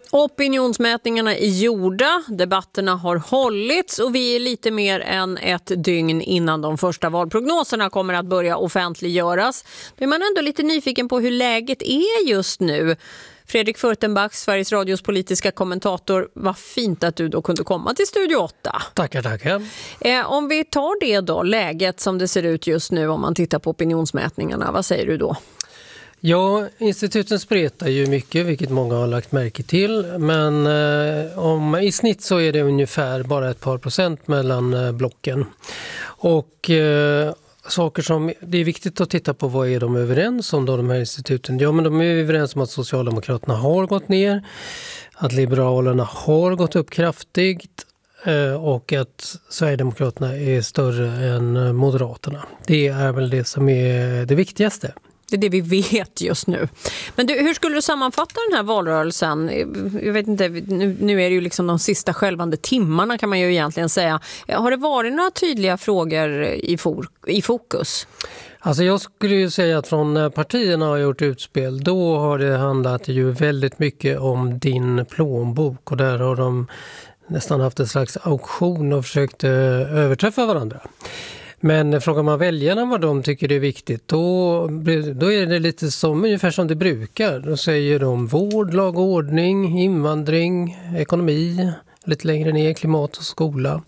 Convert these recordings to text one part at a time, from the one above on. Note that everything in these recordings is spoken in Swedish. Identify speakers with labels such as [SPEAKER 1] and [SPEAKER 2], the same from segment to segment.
[SPEAKER 1] Opinionsmätningarna är gjorda, debatterna har hållits och vi är lite mer än ett dygn innan de första valprognoserna kommer att börja offentliggöras. Då är man ändå lite nyfiken på hur läget är just nu. Fredrik Furtenbach, Sveriges Radios politiska kommentator, vad fint att du då kunde komma till Studio 8.
[SPEAKER 2] Tackar.
[SPEAKER 1] Om vi tar det då, läget som det ser ut just nu om man tittar på opinionsmätningarna, vad säger du då?
[SPEAKER 2] Ja, instituten spretar ju mycket, vilket många har lagt märke till. Men i snitt så är det ungefär bara ett par procent mellan blocken. Och saker som det är viktigt att titta på, vad är de överens om då, de här instituten? Ja, men de är överens om att Socialdemokraterna har gått ner, att Liberalerna har gått upp kraftigt och att Sverigedemokraterna är större än Moderaterna. Det är väl det som är det viktigaste.
[SPEAKER 1] Det är det vi vet just nu. Men du, hur skulle du sammanfatta den här valrörelsen? Jag vet inte, nu är det ju liksom de sista skälvande timmarna kan man ju egentligen säga. Har det varit några tydliga frågor i fokus?
[SPEAKER 2] Alltså jag skulle ju säga att från partierna har gjort utspel, då har det handlat ju väldigt mycket om din plånbok. Och där har de nästan haft en slags auktion och försökt överträffa varandra. Men frågar man väljarna vad de tycker är viktigt, då är det lite som ungefär som det brukar. Då säger de vård, lag och ordning, invandring, ekonomi, lite längre ner klimat och skola.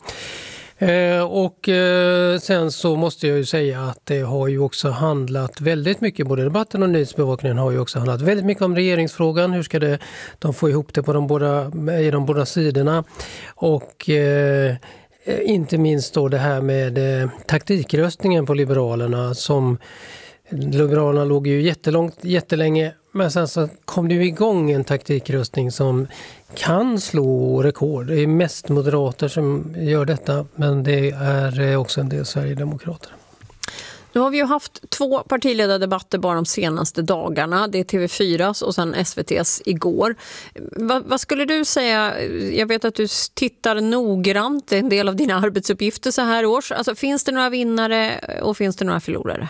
[SPEAKER 2] Sen så måste jag ju säga att det har ju också handlat väldigt mycket, både debatten och nyhetsbevakningen har ju också handlat väldigt mycket om regeringsfrågan. Hur ska de få ihop det i de båda sidorna? Och inte minst då det här med taktikröstningen på Liberalerna, som Liberalerna låg ju jättelänge, men sen så kom det ju igång en taktikröstning som kan slå rekord. Det är mest moderater som gör detta, men det är också en del Sverigedemokrater.
[SPEAKER 1] Nu har vi ju haft 2 partiledardebatter bara de senaste dagarna. Det är TV4s och sen SVTs igår. Vad skulle du säga? Jag vet att du tittar noggrant. Det är en del av dina arbetsuppgifter så här års. Alltså, finns det några vinnare och finns det några förlorare?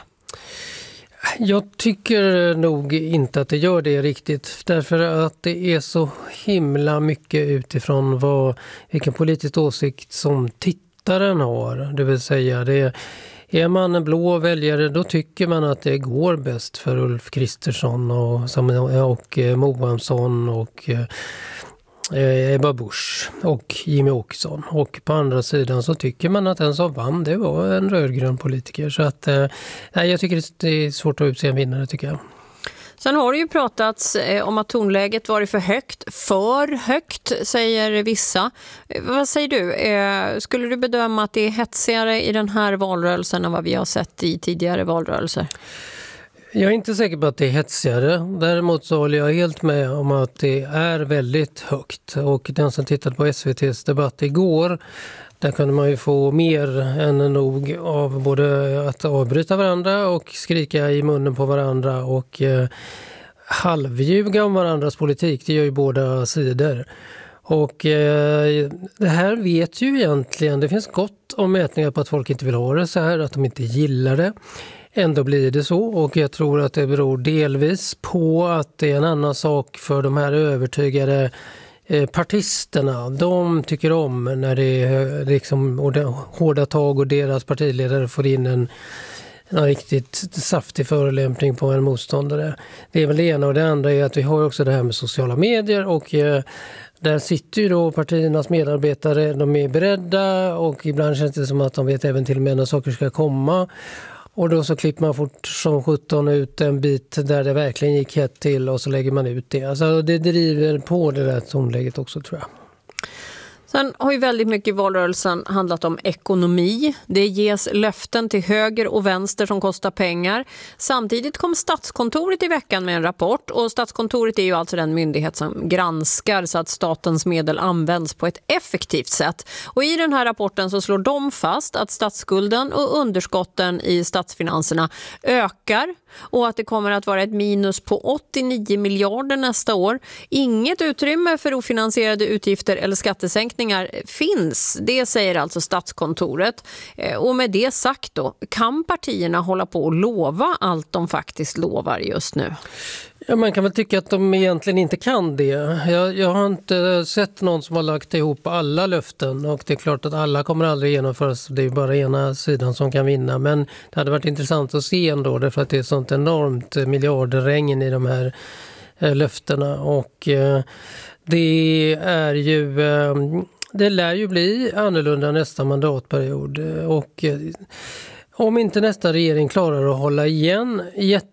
[SPEAKER 2] Jag tycker nog inte att det gör det riktigt. Därför att det är så himla mycket utifrån vilken politisk åsikt som tittaren har. Det vill säga är man en blå väljare, då tycker man att det går bäst för Ulf Kristersson och Moamsson och Ebba Busch och Jimmy Åkesson. Och på andra sidan så tycker man att den som vann, det var en rödgrön politiker. Så att jag tycker det är svårt att utse en vinnare, tycker jag.
[SPEAKER 1] Sen har det ju pratats om att tonläget varit för högt, säger vissa. Vad säger du? Skulle du bedöma att det är hetsigare i den här valrörelsen än vad vi har sett i tidigare valrörelser?
[SPEAKER 2] Jag är inte säker på att det är hetsigare. Däremot så håller jag helt med om att det är väldigt högt. Och den som tittade på SVTs debatt igår, där kunde man ju få mer än nog av både att avbryta varandra och skrika i munnen på varandra och halvljuga om varandras politik. Det gör ju båda sidor. Och det här vet ju egentligen, det finns gott om mätningar på att folk inte vill ha det så här, att de inte gillar det. Ändå blir det så, och jag tror att det beror delvis på att det är en annan sak för de här övertygade partisterna. De tycker om när det är liksom hårda tag och deras partiledare får in en riktigt saftig förolämpning på en motståndare. Det är väl det ena, och det andra är att vi har också det här med sociala medier, och där sitter ju då partiernas medarbetare, de är beredda och ibland känns det som att de vet även till och med när saker ska komma. Och då så klipper man fort som 17 ut en bit där det verkligen gick hett till, och så lägger man ut det. Alltså det driver på det där tonläget också, tror jag.
[SPEAKER 1] Sen har ju väldigt mycket i valrörelsen handlat om ekonomi. Det ges löften till höger och vänster som kostar pengar. Samtidigt kom Statskontoret i veckan med en rapport. Och Statskontoret är ju alltså den myndighet som granskar så att statens medel används på ett effektivt sätt. Och i den här rapporten så slår de fast att statsskulden och underskotten i statsfinanserna ökar. Och att det kommer att vara ett minus på 89 miljarder nästa år. Inget utrymme för ofinansierade utgifter eller skattesänkningar finns. Det säger alltså Statskontoret. Och med det sagt då, kan partierna hålla på att lova allt de faktiskt lovar just nu?
[SPEAKER 2] Ja, man kan väl tycka att de egentligen inte kan det. Jag har inte sett någon som har lagt ihop alla löften och det är klart att alla kommer aldrig genomföras. Det är bara ena sidan som kan vinna, men det hade varit intressant att se ändå därför att det är sånt enormt miljardregn i de här löftena och det är ju... Det lär ju bli annorlunda nästa mandatperiod och om inte nästa regering klarar att hålla igen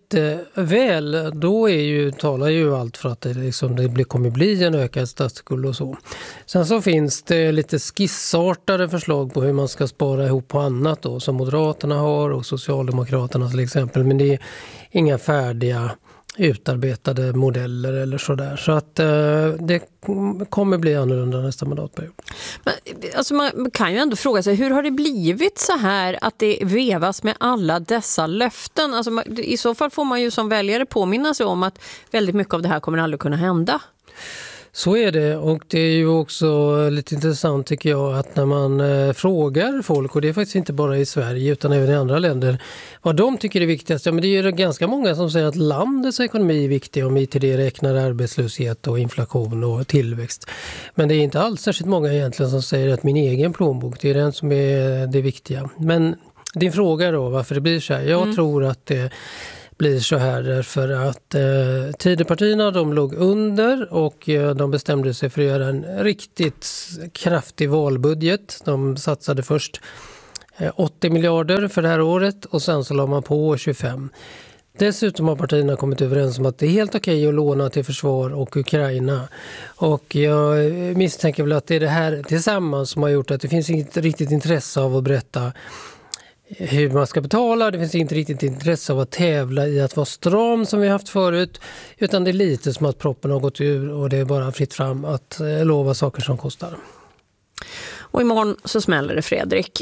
[SPEAKER 2] jätteväl, då talar ju allt för att det kommer bli en ökad statsskuld och så. Sen så finns det lite skissartade förslag på hur man ska spara ihop på annat då, som Moderaterna har och Socialdemokraterna till exempel, men det är inga färdiga utarbetade modeller eller sådär. Så att det kommer bli annorlunda nästa mandatperiod.
[SPEAKER 1] Men, alltså man kan ju ändå fråga sig, hur har det blivit så här att det vevas med alla dessa löften? Alltså, i så fall får man ju som väljare påminna sig om att väldigt mycket av det här kommer aldrig kunna hända.
[SPEAKER 2] Så är det, och det är ju också lite intressant tycker jag att när man frågar folk, och det är faktiskt inte bara i Sverige utan även i andra länder, vad de tycker är viktigast. Ja, men det är ju ganska många som säger att landets ekonomi är viktig om vi till det räknar arbetslöshet och inflation och tillväxt. Men det är inte alls särskilt många egentligen som säger att min egen plånbok, det är den som är det viktiga. Men din fråga då, varför det blir så här? Jag tror att det blir så här därför att Tidöpartierna de låg under och de bestämde sig för att göra en riktigt kraftig valbudget. De satsade först 80 miljarder för det här året och sen så la man på 25. Dessutom har partierna kommit överens om att det är helt okej att låna till försvar och Ukraina. Och jag misstänker väl att det är det här tillsammans som har gjort att det finns inget riktigt intresse av att berätta hur man ska betala. Det finns inte riktigt intresse av att tävla i att vara stram som vi har haft förut, utan det är lite som att proppen har gått ur och det är bara fritt fram att lova saker som kostar.
[SPEAKER 1] Och imorgon så smäller det, Fredrik.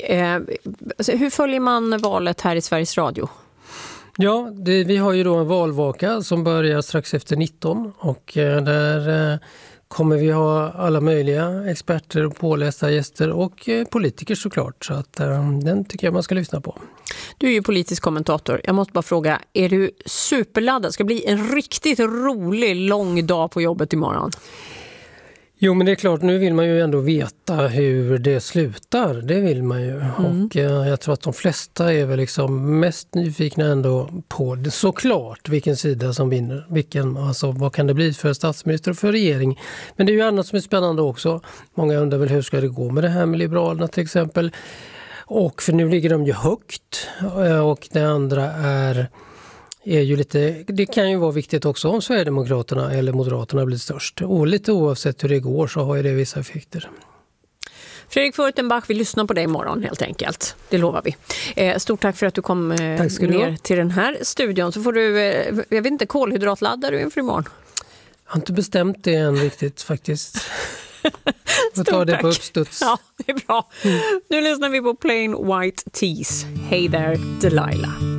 [SPEAKER 1] Hur följer man valet här i Sveriges Radio?
[SPEAKER 2] Ja, vi har ju då en valvaka som börjar strax efter 19 och där kommer vi ha alla möjliga experter och pålästa gäster och politiker såklart. Så att den tycker jag man ska lyssna på.
[SPEAKER 1] Du är ju politisk kommentator. Jag måste bara fråga, är du superladdad? Ska det bli en riktigt rolig lång dag på jobbet imorgon?
[SPEAKER 2] Jo, men det är klart, nu vill man ju ändå veta hur det slutar. Det vill man ju. Och jag tror att de flesta är väl liksom mest nyfikna ändå på det. Såklart vilken sida som vinner. Alltså, vad kan det bli för statsminister och för regering? Men det är ju annat som är spännande också. Många undrar väl hur ska det gå med det här med Liberalerna till exempel. Och för nu ligger de ju högt. Och det andra är ju lite, det kan ju vara viktigt också om Sverigedemokraterna eller Moderaterna blir störst. Och lite oavsett hur det går så har ju det vissa effekter.
[SPEAKER 1] Fredrik Furtenbach, vi lyssnar på dig imorgon helt enkelt. Det lovar vi. Stort tack för att du kom ner till den här studion. Så får du, jag vet inte, kolhydratladdar du inför imorgon?
[SPEAKER 2] Jag har inte bestämt det än riktigt faktiskt. Jag tar det på uppstuds.
[SPEAKER 1] Ja, det är bra. Nu lyssnar vi på Plain White Tees. Hey there, Delilah.